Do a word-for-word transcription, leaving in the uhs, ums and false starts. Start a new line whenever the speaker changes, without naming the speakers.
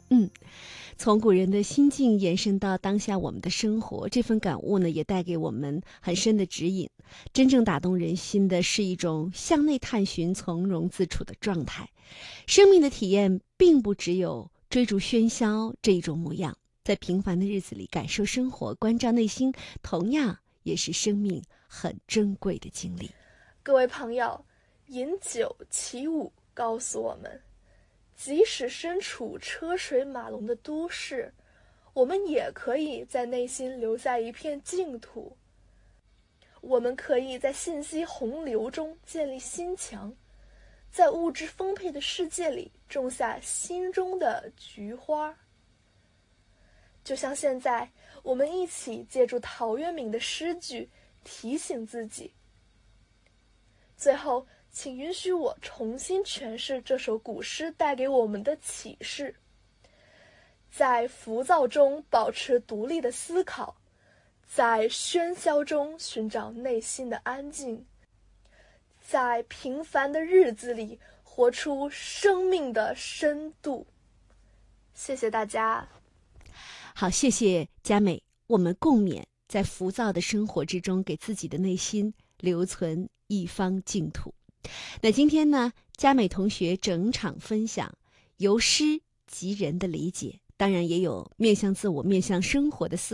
嗯，从古人的心境延伸到当下我们的生活，这份感悟呢，也带给我们很深的指引。真正打动人心的是一种向内探寻、从容自处的状态。生命的体验并不只有追逐喧嚣这一种模样，在平凡的日子里感受生活、关照内心，同样也是生命很珍贵的经历。
各位朋友，饮酒起舞告诉我们，即使身处车水马龙的都市，我们也可以在内心留下一片净土。我们可以在信息洪流中建立心墙，在物质丰沛的世界里种下心中的菊花。就像现在，我们一起借助陶渊明的诗句提醒自己。最后，请允许我重新诠释这首古诗带给我们的启示：在浮躁中保持独立的思考，在喧嚣中寻找内心的安静，在平凡的日子里活出生命的深度。谢谢大家。
好，谢谢佳美，我们共勉，在浮躁的生活之中，给自己的内心留存一方净土。那今天呢，佳美同学整场分享由诗及人的理解，当然也有面向自我、面向生活的思